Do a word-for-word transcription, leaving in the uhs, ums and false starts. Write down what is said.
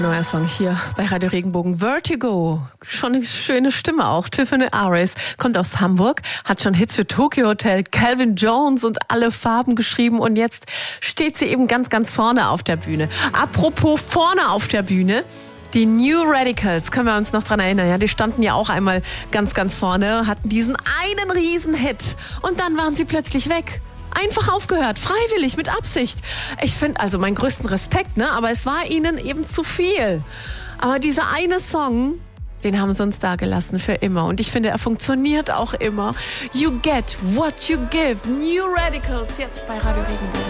Neuer Song hier bei Radio Regenbogen. Vertigo. Schon eine schöne Stimme auch. Tiffany Aris kommt aus Hamburg, hat schon Hits für Tokyo Hotel, Calvin Jones und Alle Farben geschrieben und jetzt steht sie eben ganz, ganz vorne auf der Bühne. Apropos vorne auf der Bühne. Die New Radicals, können wir uns noch dran erinnern, ja, die standen ja auch einmal ganz, ganz vorne, hatten diesen einen Riesenhit und dann waren sie plötzlich weg. Einfach aufgehört, freiwillig, mit Absicht. Ich finde also meinen größten Respekt, ne? Aber es war ihnen eben zu viel. Aber dieser eine Song, den haben sie uns da gelassen für immer. Und ich finde, er funktioniert auch immer. You get what you give. New Radicals, jetzt bei Radio Regenbogen.